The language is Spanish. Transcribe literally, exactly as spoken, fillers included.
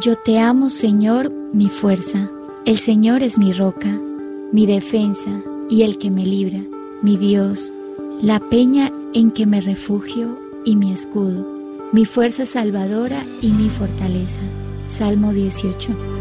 Yo te amo, Señor, mi fuerza. El Señor es mi roca, mi defensa y el que me libra, mi Dios, la peña en que me refugio y mi escudo, mi fuerza salvadora y mi fortaleza. Salmo dieciocho.